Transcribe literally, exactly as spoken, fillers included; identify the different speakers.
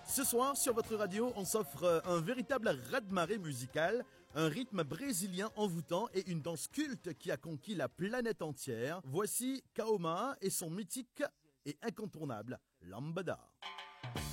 Speaker 1: Ce soir, sur votre radio, on s'offre un véritable raz-de-marée musical, un rythme brésilien envoûtant et une danse culte qui a conquis la planète entière. Voici Kaoma et son mythique et incontournable Lambada.